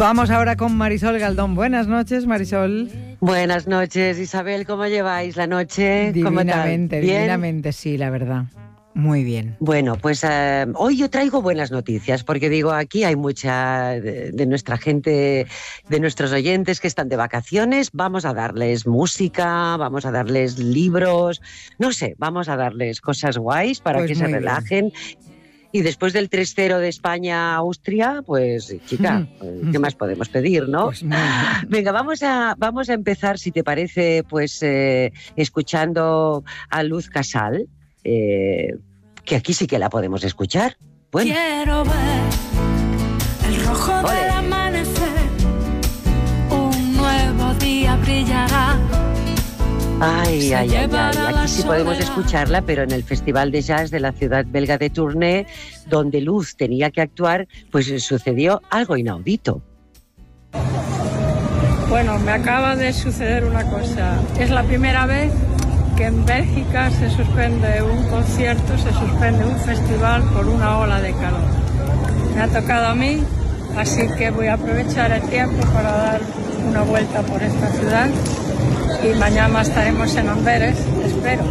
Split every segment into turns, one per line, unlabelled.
Vamos ahora con Marisol Galdón. Buenas noches, Marisol.
Buenas noches, Isabel. ¿Cómo lleváis la noche?
Divinamente, divinamente, sí, la verdad. Muy bien.
Bueno, pues hoy yo traigo buenas noticias, porque digo, aquí hay mucha de nuestra gente, de nuestros oyentes que están de vacaciones. Vamos a darles música, vamos a darles libros, no sé, vamos a darles cosas guays para
pues
que se relajen. Y después del 3-0 de España-Austria, pues chica, ¿qué más podemos pedir, no?
Pues muy bien.
Venga, vamos a empezar, si te parece, pues escuchando a Luz Casal, que aquí sí que la podemos escuchar. Bueno.
Quiero ver el rojo del amanecer, un nuevo día brillará.
Ay, aquí sí podemos escucharla, pero en el Festival de Jazz de la ciudad belga de Tournai, donde Luz tenía que actuar, pues sucedió algo inaudito.
Bueno, me acaba de suceder una cosa. Es la primera vez que en Bélgica se suspende un concierto, se suspende un festival por una ola de calor. Me ha tocado a mí, así que voy a aprovechar el tiempo para dar una vuelta por esta ciudad. Y mañana estaremos en Amberes, espero.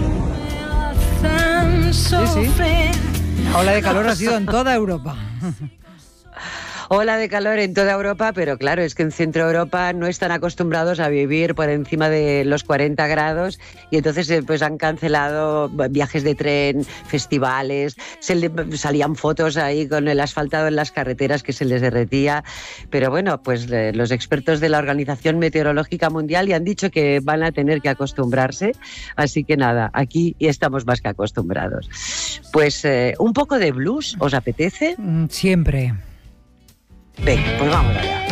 Sí. La ola de calor ha sido en toda Europa.
Ola de calor en toda Europa, pero claro, es que en Centro Europa no están acostumbrados a vivir por encima de los 40 grados y entonces pues han cancelado viajes de tren, festivales, salían fotos ahí con el asfaltado en las carreteras que se les derretía, pero bueno, pues los expertos de la Organización Meteorológica Mundial ya han dicho que van a tener que acostumbrarse, así que nada, aquí estamos más que acostumbrados. Pues un poco de blues, ¿os apetece?
Siempre.
Venga, pues vamos allá.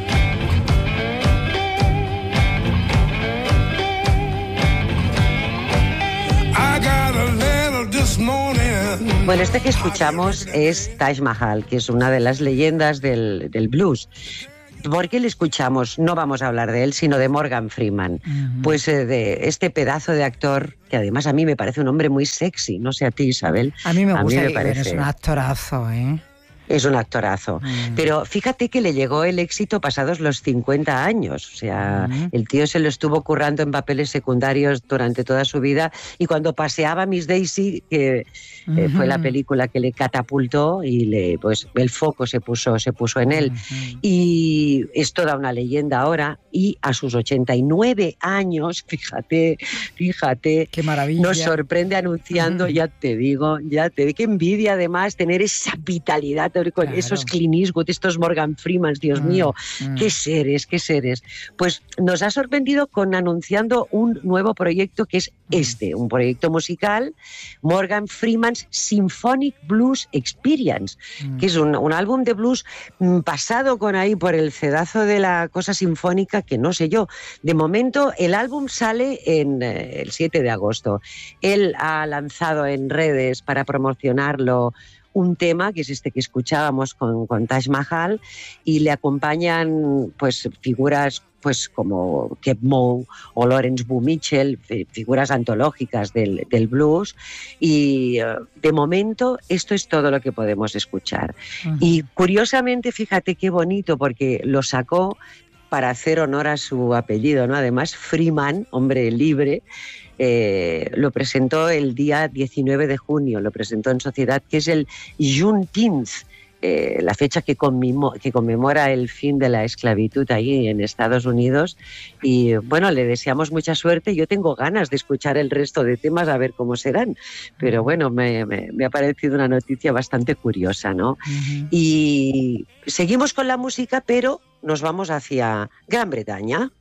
Bueno, este que escuchamos es Taj Mahal, que es una de las leyendas del blues. ¿Por qué le escuchamos? No vamos a hablar de él, sino de Morgan Freeman. Uh-huh. Pues de este pedazo de actor, que además a mí me parece un hombre muy sexy. No sé a ti, Isabel.
A mí me gusta,
me parece.
Es un actorazo, ¿eh?
Es un actorazo. Pero fíjate que le llegó el éxito pasados los 50 años. O sea, el tío se lo estuvo currando en papeles secundarios durante toda su vida y cuando paseaba Miss Daisy, que fue la película que le catapultó y pues el foco se puso en él. Y es toda una leyenda ahora y a sus 89 años, fíjate,
qué maravilla,
nos sorprende anunciando, ya te digo, qué envidia además tener esa vitalidad con esos Clint Eastwood, estos Morgan Freeman, Dios mío, qué seres. Pues nos ha sorprendido anunciando un nuevo proyecto que es un proyecto musical, Morgan Freeman's Symphonic Blues Experience, que es un álbum de blues pasado por el cedazo de la cosa sinfónica, que no sé yo. De momento, el álbum sale el 7 de agosto. Él ha lanzado en redes para promocionarlo un tema, que es este que escuchábamos con Taj Mahal, y le acompañan pues figuras pues como Keb' Mo' o Lawrence Boo Mitchell, figuras antológicas del blues, y de momento esto es todo lo que podemos escuchar. Y curiosamente, fíjate qué bonito, porque lo sacó para hacer honor a su apellido, ¿no? Además, Freeman, hombre libre, lo presentó el día 19 de junio, lo presentó en sociedad, que es el Juneteenth, la fecha que conmemora el fin de la esclavitud ahí en Estados Unidos. Y bueno, le deseamos mucha suerte. Yo tengo ganas de escuchar el resto de temas, a ver cómo serán. Pero bueno, me ha parecido una noticia bastante curiosa, ¿no? Y seguimos con la música, pero nos vamos hacia Gran Bretaña.